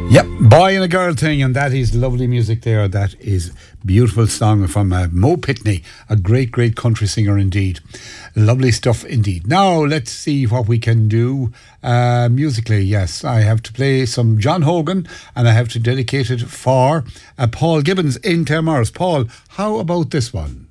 Yep, boy and a girl thing, and that is lovely music there. That is beautiful song from Mo Pitney, a great, great country singer indeed. Lovely stuff indeed. Now let's see what we can do musically. Yes, I have to play some John Hogan, and I have to dedicate it for Paul Gibbons in Claremorris. Paul, how about this one?